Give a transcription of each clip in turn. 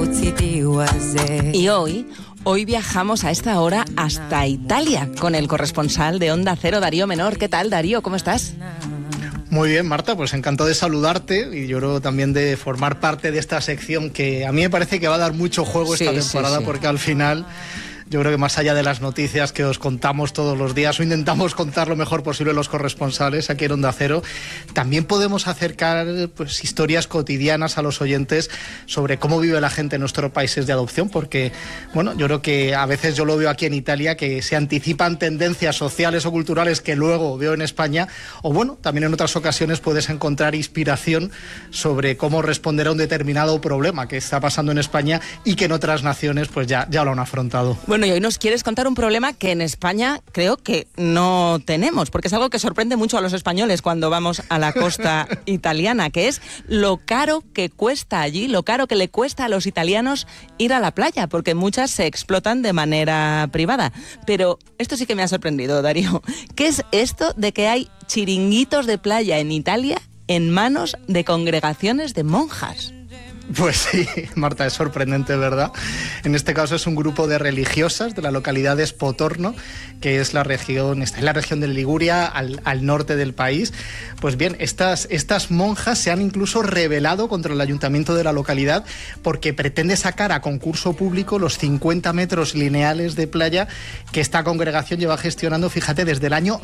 Y hoy viajamos a esta hora hasta Italia con el corresponsal de Onda Cero, Darío Menor. ¿Qué tal, Darío? ¿Cómo estás? Muy bien, Marta, pues encantado de saludarte y yo creo también de formar parte de esta sección que a mí me parece que va a dar mucho juego esta temporada, porque al final yo creo que más allá de las noticias que os contamos todos los días o intentamos contar lo mejor posible los corresponsales aquí en Onda Cero, también podemos acercar pues historias cotidianas a los oyentes sobre cómo vive la gente en nuestros países de adopción, porque bueno, yo creo que a veces yo lo veo aquí en Italia, que se anticipan tendencias sociales o culturales que luego veo en España, o bueno, también en otras ocasiones puedes encontrar inspiración sobre cómo responder a un determinado problema que está pasando en España y que en otras naciones pues ya lo han afrontado. Bueno, y hoy nos quieres contar un problema que en España creo que no tenemos, porque es algo que sorprende mucho a los españoles cuando vamos a la costa italiana, que es lo caro que cuesta allí, lo caro que le cuesta a los italianos ir a la playa, porque muchas se explotan de manera privada. Pero esto sí que me ha sorprendido, Darío. ¿Qué es esto de que hay chiringuitos de playa en Italia en manos de congregaciones de monjas? Pues sí, Marta, es sorprendente, ¿verdad? En este caso es un grupo de religiosas de la localidad de Spotorno, que es está en la región de Liguria, al norte del país. Pues bien, estas monjas se han incluso rebelado contra el ayuntamiento de la localidad porque pretende sacar a concurso público los 50 metros lineales de playa que esta congregación lleva gestionando, fíjate, desde el año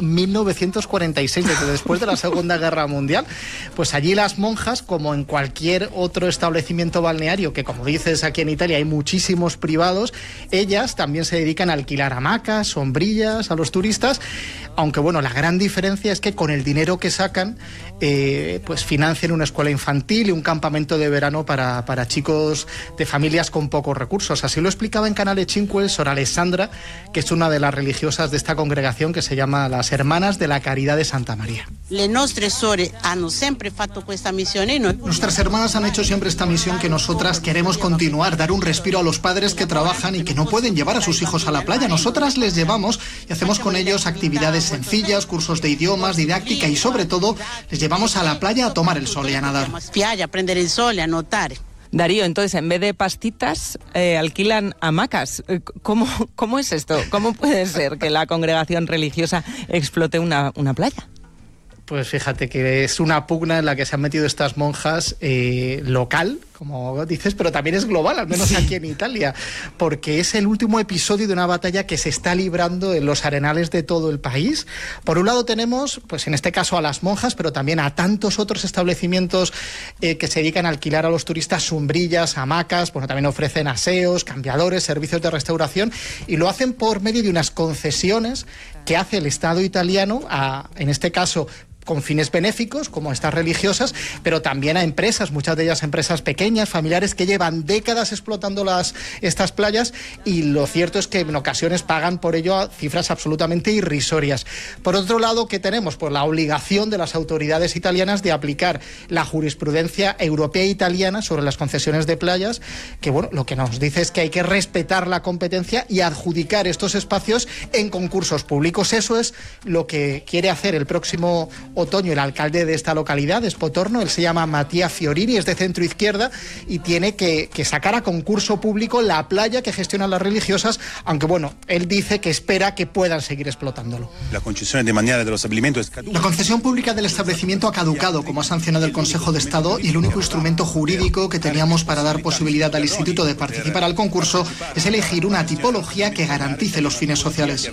1946, desde después de la Segunda Guerra Mundial. Pues allí las monjas, como en cualquier otro establecimiento balneario, que como dices aquí en Italia hay muchísimos privados, ellas también se dedican a alquilar hamacas, sombrillas a los turistas, aunque bueno, la gran diferencia es que con el dinero que sacan pues financian una escuela infantil y un campamento de verano para chicos de familias con pocos recursos. Así lo explicaba en Canale 5 Sor Alessandra, que es una de las religiosas de esta congregación que se llama las Hermanas de la Caridad de Santa María. Nuestras hermanas han hecho siempre esta misión que nosotras queremos continuar, dar un respiro a los padres que trabajan y que no pueden llevar a sus hijos a la playa. Nosotras les llevamos y hacemos con ellos actividades sencillas, cursos de idiomas, didáctica y sobre todo les llevamos a la playa a tomar el sol y a nadar. Aprender el sol y a notar. Darío, entonces, en vez de pastitas, alquilan hamacas. ¿Cómo es esto? ¿Cómo puede ser que la congregación religiosa explote una playa? Pues fíjate que es una pugna en la que se han metido estas monjas local, como dices, pero también es global, al menos aquí en Italia, porque es el último episodio de una batalla que se está librando en los arenales de todo el país. Por un lado tenemos, pues en este caso a las monjas, pero también a tantos otros establecimientos que se dedican a alquilar a los turistas sombrillas, hamacas, bueno, también ofrecen aseos, cambiadores, servicios de restauración, y lo hacen por medio de unas concesiones que hace el Estado italiano, en este caso con fines benéficos, como estas religiosas, pero también a empresas, muchas de ellas empresas pequeñas, familiares, que llevan décadas explotando estas playas, y lo cierto es que en ocasiones pagan por ello a cifras absolutamente irrisorias. Por otro lado, ¿qué tenemos? Pues la obligación de las autoridades italianas de aplicar la jurisprudencia europea e italiana sobre las concesiones de playas, que bueno, lo que nos dice es que hay que respetar la competencia y adjudicar estos espacios en concursos públicos. Eso es lo que quiere hacer el próximo otoño el alcalde de esta localidad, de Spotorno. Él se llama Mattia Fiorini, es de centro izquierda y tiene que sacar a concurso público la playa que gestionan las religiosas, aunque bueno, él dice que espera que puedan seguir explotándolo. La concesión pública del establecimiento ha caducado, como ha sancionado el Consejo de Estado, y el único instrumento jurídico que teníamos para dar posibilidad al instituto de participar al concurso es elegir una tipología que garantice los fines sociales.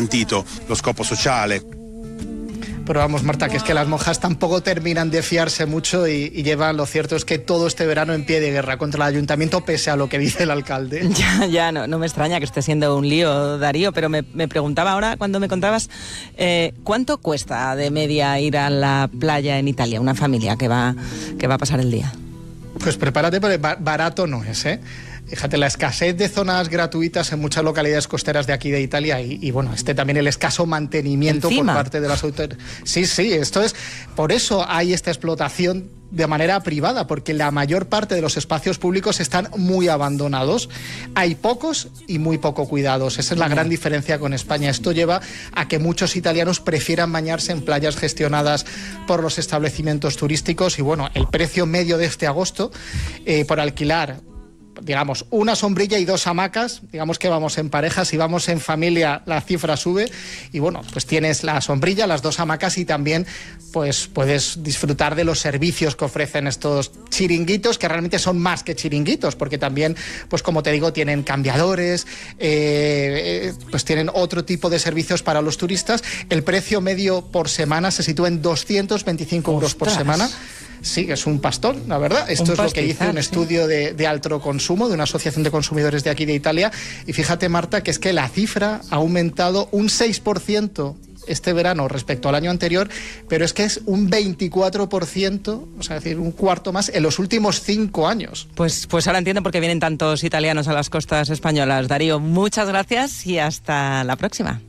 Pero vamos, Marta, que es que las monjas tampoco terminan de fiarse mucho y llevan, lo cierto es que todo este verano en pie de guerra contra el ayuntamiento, pese a lo que dice el alcalde. Ya, no me extraña que esté siendo un lío, Darío, pero me preguntaba ahora, cuando me contabas, ¿cuánto cuesta de media ir a la playa en Italia, una familia que va a pasar el día? Pues prepárate, porque barato no es, ¿eh? Fíjate, la escasez de zonas gratuitas en muchas localidades costeras de aquí de Italia y bueno, también el escaso mantenimiento ¿Encima? por parte de las autoridades. Sí, esto es, por eso hay esta explotación de manera privada, porque la mayor parte de los espacios públicos están muy abandonados. Hay pocos y muy poco cuidados. Esa es la gran diferencia con España. Esto lleva a que muchos italianos prefieran bañarse en playas gestionadas por los establecimientos turísticos. Y bueno, el precio medio de este agosto por alquilar digamos, una sombrilla y 2 hamacas, digamos que vamos en pareja, si vamos en familia la cifra sube, y bueno, pues tienes la sombrilla, las 2 hamacas y también pues puedes disfrutar de los servicios que ofrecen estos chiringuitos, que realmente son más que chiringuitos, porque también, pues como te digo, tienen cambiadores, pues tienen otro tipo de servicios para los turistas. El precio medio por semana se sitúa en 225 euros por semana. Sí, es un pastón, la verdad. Esto es lo que dice un estudio de alto consumo de una asociación de consumidores de aquí de Italia. Y fíjate, Marta, que es que la cifra ha aumentado un 6% este verano respecto al año anterior, pero es que es un 24%, o sea, es decir, un cuarto más en los últimos 5 años. Pues ahora entiendo por qué vienen tantos italianos a las costas españolas. Darío, muchas gracias y hasta la próxima.